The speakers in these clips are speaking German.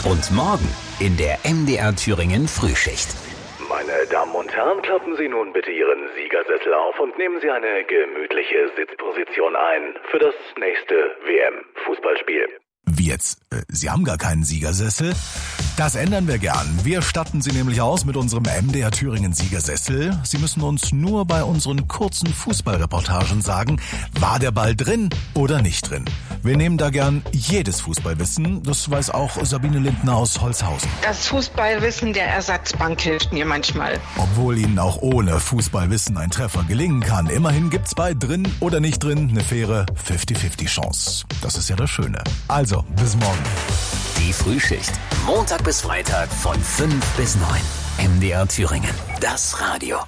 Und morgen in der MDR Thüringen Frühschicht. Meine Damen und Herren, klappen Sie nun bitte Ihren Siegersessel auf und nehmen Sie eine gemütliche Sitzposition ein für das nächste WM-Fußballspiel. Wie jetzt? Sie haben gar keinen Siegersessel? Das ändern wir gern. Wir statten Sie nämlich aus mit unserem MDR Thüringen Siegersessel. Sie müssen uns nur bei unseren kurzen Fußballreportagen sagen, war der Ball drin oder nicht drin. Wir nehmen da gern jedes Fußballwissen. Das weiß auch Sabine Lindner aus Holzhausen. Das Fußballwissen der Ersatzbank hilft mir manchmal. Obwohl Ihnen auch ohne Fußballwissen ein Treffer gelingen kann, immerhin gibt's bei drin oder nicht drin eine faire 50-50 Chance. Das ist ja das Schöne. Also, bis morgen. Die Frühschicht. Montag bis Freitag von 5 bis 9. MDR Thüringen. Das Radio.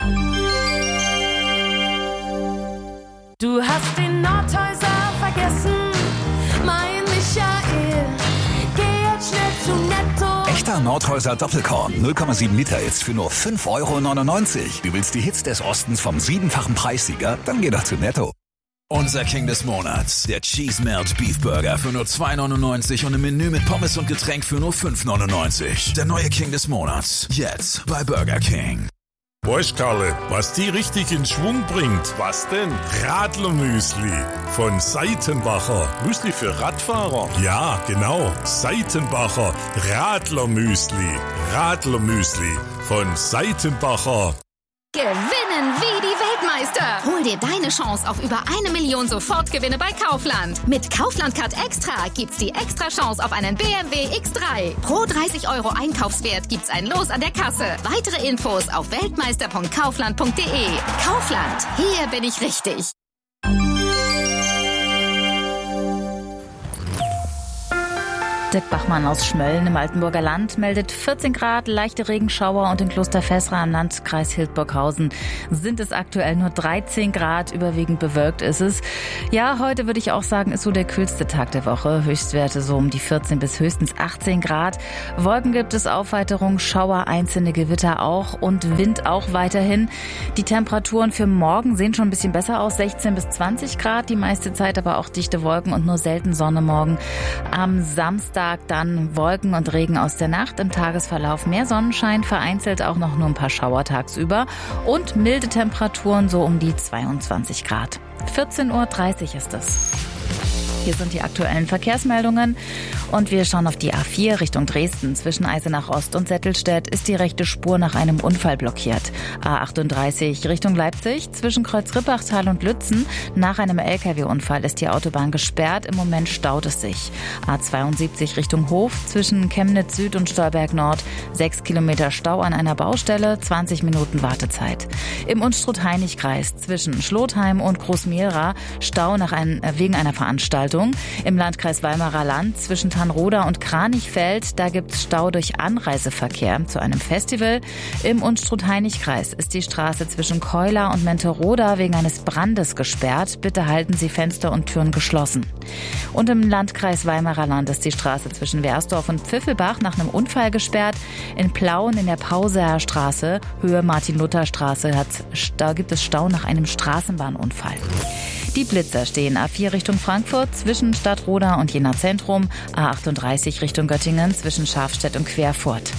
Du hast den Nordhäuser vergessen, mein Michael. Geh jetzt schnell zu Netto. Echter Nordhäuser Doppelkorn, 0,7 Liter jetzt für nur 5,99 €. Du willst die Hits des Ostens vom 7-fachen Preissieger? Dann geh doch zu Netto. Unser King des Monats, der Cheese Melt Beef Burger für nur 2,99 € und ein Menü mit Pommes und Getränk für nur 5,99 €. Der neue King des Monats, jetzt bei Burger King. Weißt Karle, was die richtig in Schwung bringt? Was denn? Radlermüsli von Seitenbacher. Müsli für Radfahrer? Ja, genau. Seitenbacher Radlermüsli. Radlermüsli von Seitenbacher. Gewinnen wie die Weltmeister. Hol dir deine Chance auf über 1 Million Sofortgewinne bei Kaufland. Mit Kaufland Card Extra gibt's die extra Chance auf einen BMW X3. Pro 30 € Einkaufswert gibt's ein Los an der Kasse. Weitere Infos auf weltmeister.kaufland.de. Kaufland, hier bin ich richtig. Dirk Bachmann aus Schmölln im Altenburger Land meldet 14 Grad, leichte Regenschauer und in Klosterfessra im Landkreis Hildburghausen sind es aktuell nur 13 Grad, überwiegend bewölkt ist es. Ja, heute würde ich auch sagen, ist so der kühlste Tag der Woche. Höchstwerte so um die 14 bis höchstens 18 Grad. Wolken gibt es, Aufweiterung, Schauer, einzelne Gewitter auch und Wind auch weiterhin. Die Temperaturen für morgen sehen schon ein bisschen besser aus, 16 bis 20 Grad, die meiste Zeit aber auch dichte Wolken und nur selten Sonne morgen. Am Samstag dann Wolken und Regen aus der Nacht, im Tagesverlauf mehr Sonnenschein, vereinzelt auch noch nur ein paar Schauer tagsüber und milde Temperaturen so um die 22 Grad. 14:30 Uhr ist es. Hier sind die aktuellen Verkehrsmeldungen und wir schauen auf die A4 Richtung Dresden. Zwischen Eisenach Ost und Settelstedt ist die rechte Spur nach einem Unfall blockiert. A38 Richtung Leipzig zwischen Kreuz-Rippachtal und Lützen. Nach einem LKW-Unfall ist die Autobahn gesperrt. Im Moment staut es sich. A72 Richtung Hof zwischen Chemnitz Süd und Stolberg Nord. 6 Kilometer Stau an einer Baustelle, 20 Minuten Wartezeit. Im Unstrut-Heinig-Kreis zwischen Schlotheim und Großmehlra Stau wegen einer Veranstaltung. Im Landkreis Weimarer Land zwischen Tannroda und Kranichfeld, da gibt es Stau durch Anreiseverkehr zu einem Festival. Im Unstrut-Heinig-Kreis ist die Straße zwischen Keular und Menteroda wegen eines Brandes gesperrt. Bitte halten Sie Fenster und Türen geschlossen. Und im Landkreis Weimarer Land ist die Straße zwischen Wersdorf und Pfiffelbach nach einem Unfall gesperrt. In Plauen in der Pauseer Straße, Höhe Martin-Luther-Straße, da gibt es Stau nach einem Straßenbahnunfall. Die Blitzer stehen A4 Richtung Frankfurt zwischen Stadtroda und Jena Zentrum, A38 Richtung Göttingen zwischen Schafstedt und Querfurt.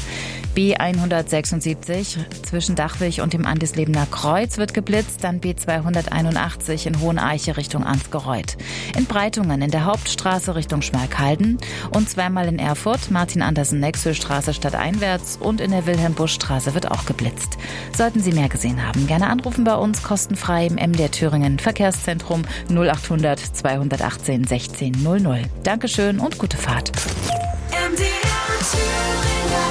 B176 zwischen Dachwig und dem Andislebener Kreuz wird geblitzt, dann B281 in Hoheneiche Richtung Ansgereuth. In Breitungen in der Hauptstraße Richtung Schmalkalden und zweimal in Erfurt, Martin-Andersen-Nexö-Straße stadteinwärts und in der Wilhelm-Busch-Straße wird auch geblitzt. Sollten Sie mehr gesehen haben, gerne anrufen bei uns kostenfrei im MDR Thüringen Verkehrszentrum 0800 218 16 00. Dankeschön und gute Fahrt.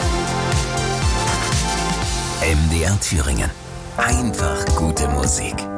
MDR Thüringen. Einfach gute Musik.